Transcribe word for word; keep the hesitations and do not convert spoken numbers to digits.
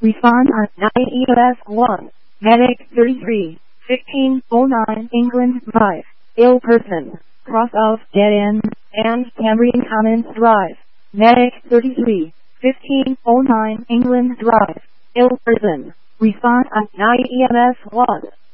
Respond on nine E S one. Medic thirty-three, fifteen oh nine England Drive. Ill person. Cross of dead end and Cambrian Commons Drive. Medic thirty-three, fifteen oh nine England Drive. Ill person. Respond on nine E M S one.